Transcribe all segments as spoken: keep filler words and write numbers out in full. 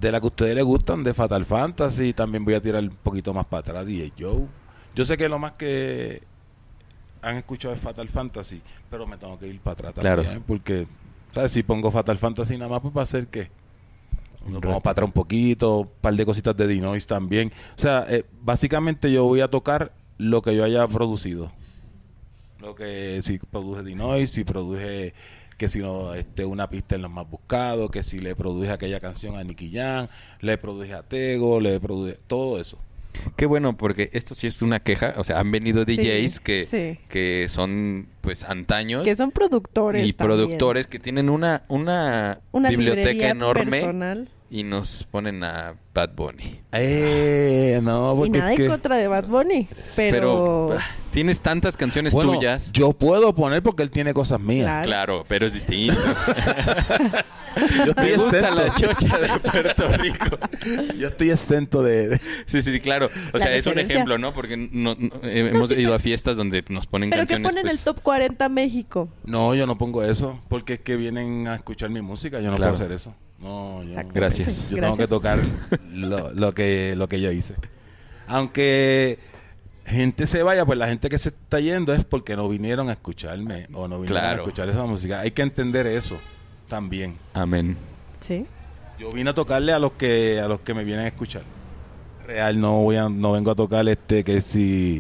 de la que a ustedes les gustan, de Fatal Fantasy. También voy a tirar un poquito más para atrás, D J Joe. Yo sé que lo más que han escuchado es Fatal Fantasy, pero me tengo que ir para atrás Claro. también, porque, ¿sabes? Si pongo Fatal Fantasy nada más, pues va a ser que nos vamos para atrás un poquito, un par de cositas de Dinois también. O sea, eh, básicamente yo voy a tocar lo que yo haya producido. Lo que si produje Dinois, si produje que si no este una pista en los más buscados, que si le produje aquella canción a Nicky Jam, le produje a Tego, le produje todo eso. Qué bueno, porque esto sí es una queja. O sea, han venido D Js Sí, que, sí. que son pues antaños Que son productores y también. productores que tienen una, una, Una biblioteca librería enorme personal. y nos ponen a Bad Bunny. Eh, no, Y porque nada es en que... contra de Bad Bunny, pero... Pero ah, tienes tantas canciones Bueno, tuyas. yo puedo poner porque él tiene cosas mías. Claro. Claro, pero es distinto. Yo estoy Me gusta exento. la chocha de Puerto Rico. Yo estoy exento de... de- Sí, sí, sí, claro. O La sea, es un referencia. ejemplo, ¿no? Porque no, no, eh, hemos sí, ido a fiestas donde nos ponen Pero que canciones. ponen pues, el top cuarenta México. No, yo no pongo eso, porque es que vienen a escuchar mi música, yo no Claro. puedo hacer eso. No, yo, Exactamente. Gracias. yo tengo que Gracias. tocar lo, lo que lo que yo hice. Aunque gente se vaya, pues la gente que se está yendo es porque no vinieron a escucharme o no vinieron Claro. a escuchar esa música. Hay que entender eso también. Amén. Sí. Yo vine a tocarle a los que a los que me vienen a escuchar. Real, no voy a, no vengo a tocar este que si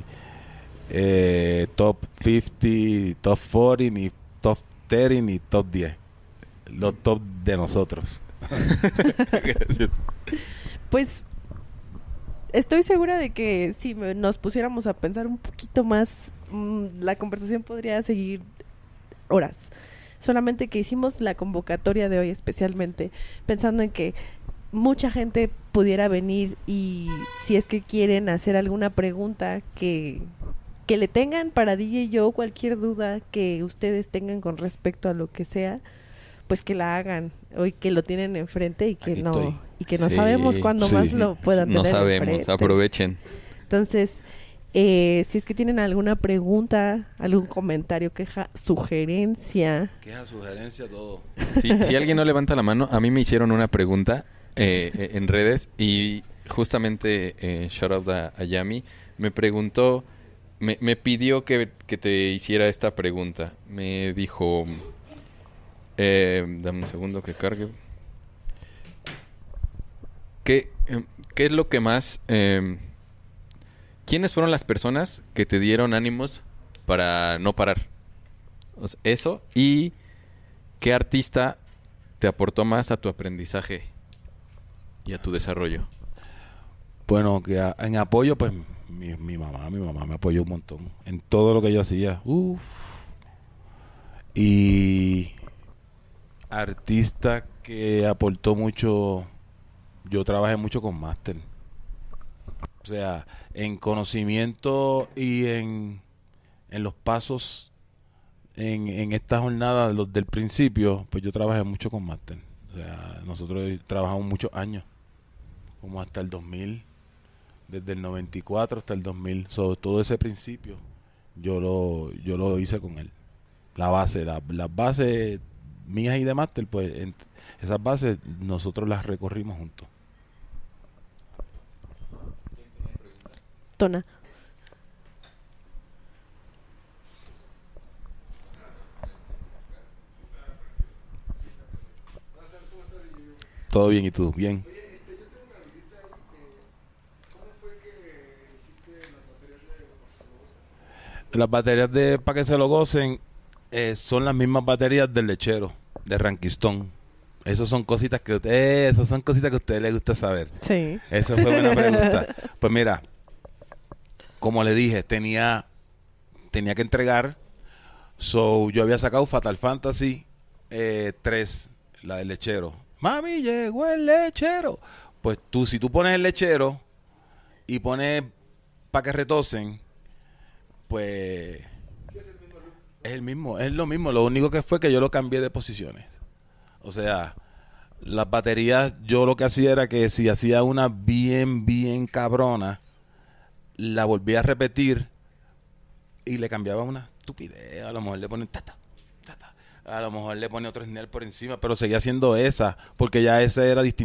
eh, top cincuenta, top cuarenta, ni top treinta, ni top diez. Los top de nosotros. Gracias. Pues estoy segura de que si me- nos pusiéramos a pensar un poquito más, mm, la conversación podría seguir horas. Solamente que hicimos la convocatoria de hoy especialmente pensando en que mucha gente pudiera venir y si es que quieren hacer alguna pregunta que, que le tengan para D J Joe, cualquier duda que ustedes tengan con respecto a lo que sea, pues que la hagan hoy que lo tienen enfrente y que Aquí no estoy. y que no Sí, sabemos cuándo sí. más lo puedan No tener sabemos, enfrente. aprovechen. Entonces, eh, si es que tienen alguna pregunta, algún comentario, queja, sugerencia, Queja, sugerencia, todo. Si, si alguien no levanta la mano, a mí me hicieron una pregunta eh, eh, en redes y justamente eh, shout out a, a Yami me preguntó, me, me pidió que, que te hiciera esta pregunta. Me dijo, eh, dame un segundo que cargue. ¿Qué, eh, qué es lo que más... Eh, ¿Quiénes fueron las personas que te dieron ánimos para no parar? O sea, eso y... ¿Qué artista te aportó más a tu aprendizaje y a tu desarrollo? Bueno, que a- en apoyo, pues mi, mi mamá, mi mamá me apoyó un montón en todo lo que yo hacía. Uf. Y artista que aportó mucho, yo trabajé mucho con Master. O sea, en conocimiento y en, en los pasos en, en esta jornada, los del principio, pues yo trabajé mucho con Master. O sea, nosotros trabajamos muchos años, como hasta el dos mil, desde el noventa y cuatro hasta el dos mil. Sobre todo ese principio, yo lo yo lo hice con él. La base, la- las bases mías y de Master, pues en- esas bases nosotros las recorrimos juntos. Tona. Todo bien, ¿y tú? Bien. Las baterías de para que se lo gocen eh, son las mismas baterías del lechero, de Rankistón. Esas son cositas que eh, esas son cositas que a ustedes les gusta saber. Sí. Esa fue buena pregunta. Pues mira, como le dije, tenía tenía que entregar. So, yo había sacado Fatal Fantasy eh, tres, la del lechero. Mami, llegó el lechero. Pues tú, si tú pones el lechero y pones para que retosen, pues es el mismo, es lo mismo. Lo único que fue que yo lo cambié de posiciones. O sea, las baterías, yo lo que hacía era que si hacía una bien, bien cabrona, la volvía a repetir y le cambiaba una estupidez. A lo mejor le ponen tata, tata. A lo mejor le pone otro snare por encima, pero seguía haciendo esa, porque ya esa era distinta.